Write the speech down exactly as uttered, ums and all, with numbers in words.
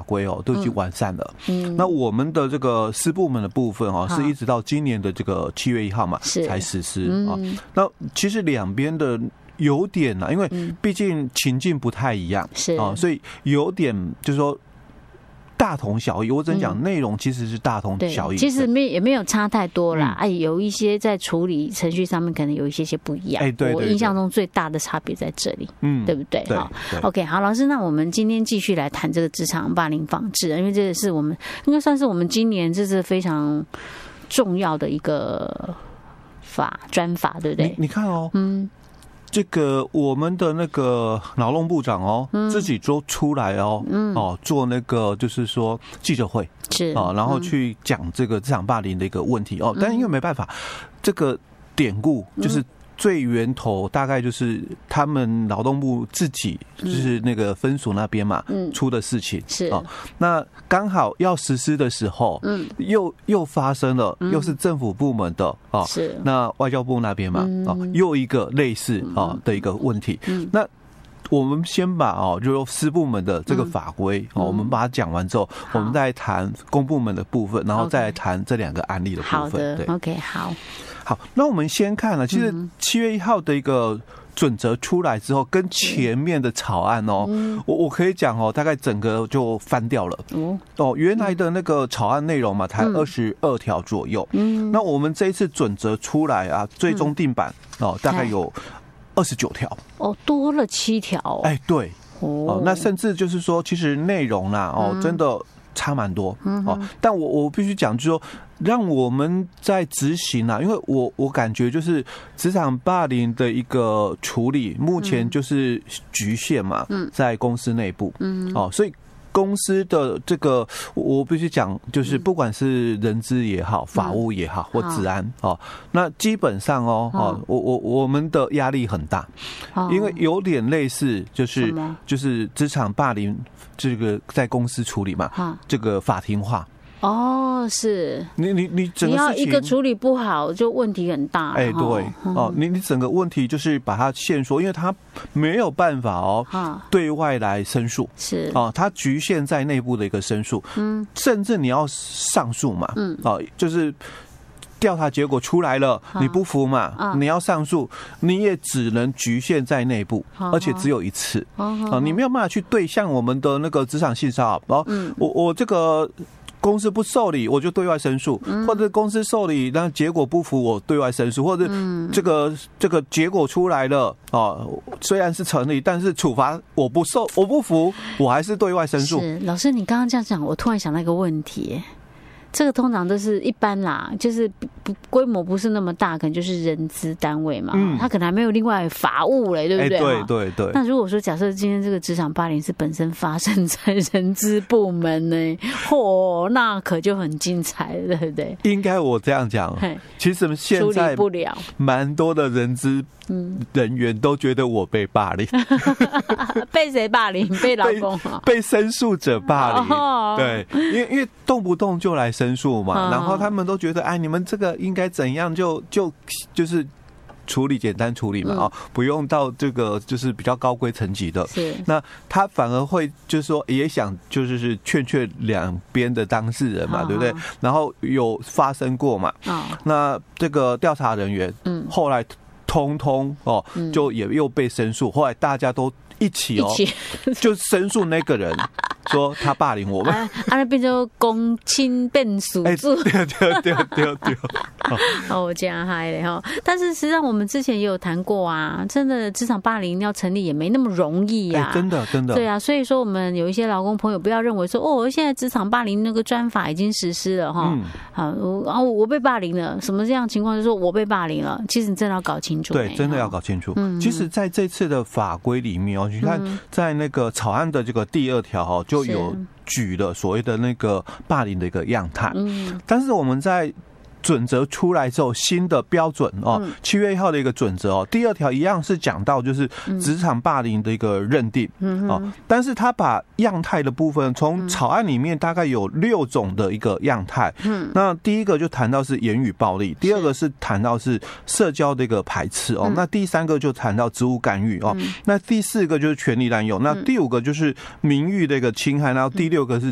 规哦都已经完善了。嗯，那我们的这个私部门的部分哦，是一直到今年的这个七月一号嘛才实施啊。那其实两边的有点啊，因为毕竟情境不太一样，是啊，所以有点就是说。大同小异，我只能讲内容其实是大同小异， 其实没也没有差太多啦。哎、嗯，有一些在处理程序上面可能有一些些不一样。哎，对，我印象中最大的差别在这里，嗯，对不对？好 ，OK， 好，老师，那我们今天继续来谈这个职场霸凌防治，因为这个是我们应该算是我们今年这是非常重要的一个法专法，对不对？ 你, 你看哦，嗯。这个我们的那个劳动部长哦，嗯、自己都出来哦，嗯、哦做那个就是说记者会是啊、哦，然后去讲这个职场霸凌的一个问题哦，但是因为没办法，这个典故就是最源头大概就是他们劳动部自己就是那个分署那边嘛、嗯、出的事情是哦，那刚好要实施的时候，嗯，又又发生了，又是政府部门的哦，是那外交部那边嘛，哦，又一个类似哦的一个问题，嗯，那。我们先把哦，就是私部门的这个法规哦，我们把它讲完之后，我们再谈公部门的部分，然后再来谈这两个案例的部分。 好的，对 ，OK， 好， 好，那我们先看了，其实七月一号的一个准则出来之后，跟前面的草案哦，我我可以讲哦，大概整个就翻掉了。哦，原来的那个草案内容嘛，才二十二条左右。嗯，那我们这一次准则出来啊，最终定版哦，大概有。二十九条哦，多了七条、哦。 哎，对哦，那甚至就是说，其实内容啦哦，嗯、真的差蛮多、嗯、哦。但我我必须讲，就是说，让我们在执行啊，因为我我感觉就是职场霸凌的一个处理，目前就是局限嘛，嗯、在公司内部，嗯，哦，所以。公司的这个，我必须讲，就是不管是人资也好，法务也好，或治安哦，那基本上哦，哦，我我我们的压力很大，因为有点类似，就是就是职场霸凌这个在公司处理嘛，这个法庭化。哦，是你你你整个事情你要一个处理不好，就问题很大。 哎，对哦，你你整个问题就是把它限缩，因为它没有办法哦，对外来申诉是哦，它局限在内部的一个申诉，嗯，甚至你要上诉嘛，嗯，哦，就是调查结果出来了，你不服嘛，你要上诉，你也只能局限在内部，而且只有一次啊，你没有办法去对向我们的那个职场性骚扰，然后我我这个。公司不受理，我就对外申诉；嗯、或者公司受理，那结果不服，我对外申诉；或者这个、嗯、这个结果出来了哦，虽然是成立，但是处罚我不受，我不服，我还是对外申诉。 是老师，你刚刚这样讲，我突然想到一个问题。这个通常都是一般啦，就是不规模不是那么大，可能就是人资单位嘛，嗯，他可能还没有另外法务嘞，对不对？ 欸、对对对。 那如果说假设今天这个职场霸凌是本身发生在人资部门呢，嚯，那可就很精彩了，对不对？ 应该我这样讲，其实现在处理不了， 蛮多的人资人员都觉得我被霸凌， 被谁霸凌？被老公被申诉者霸凌，哦、对，因为因为动不动就来申。申诉嘛，然后他们都觉得，哎，你们这个应该怎样就就就是处理简单处理嘛，啊、嗯，不用到这个就是比较高规层级的。是，那他反而会就是说也想就是是劝劝两边的当事人嘛，对不对？然后有发生过嘛，哦、那这个调查人员，嗯，后来通通哦，就也又被申诉，后来大家都。一起哦，一起就申诉那个人说他霸凌我们，啊， 那变成公亲变属住， 对对对对对。 哦，这样嗨嘞哈！但是实际上我们之前也有谈过啊，真的职场霸凌要成立也没那么容易呀、啊欸，真的真的。 对啊，所以说我们有一些劳工朋友不要认为说哦，现在职场霸凌那个专法已经实施了哈，嗯、好，然后我被霸凌了，什么这样情况就说我被霸凌了，其实你真的要搞清楚、欸， 对，真的要搞清楚。嗯，其实在这次的法规里面哦。你看，在那个草案的这个第二条哈，就有举了所谓的那个霸凌的一个样态。嗯，但是我们在准则出来之后，新的标准哦，七月一号的一个准则哦，第二条一样是讲到就是职场霸凌的一个认定哦，但是他把样态的部分从草案里面大概有六种的一个样态。嗯，那第一个就谈到是言语暴力，第二个是谈到是社交的一个排斥哦，那第三个就谈到职务干预哦，那第四个就是权力滥用，那第五个就是名誉的一个侵害，然后第六个是